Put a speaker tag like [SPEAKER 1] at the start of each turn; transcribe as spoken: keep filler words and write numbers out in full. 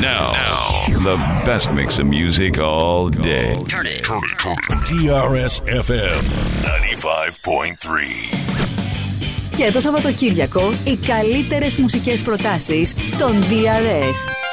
[SPEAKER 1] Now, now, the best mix of music all day. Turn it, turn it, turn it.
[SPEAKER 2] τι αρ ες εφ εμ ninety-five point three.
[SPEAKER 3] Και το Σαββατοκύριακο, οι καλύτερες μουσικές προτάσεις στον ντι αρ ες.